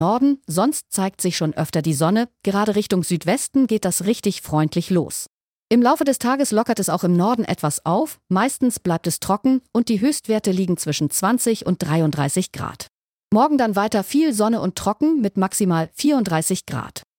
Norden, sonst zeigt sich schon öfter die Sonne, gerade Richtung Südwesten geht das richtig freundlich los. Im Laufe des Tages lockert es auch im Norden etwas auf, meistens bleibt es trocken und die Höchstwerte liegen zwischen 20 und 33 Grad. Morgen dann weiter viel Sonne und trocken mit maximal 34 Grad.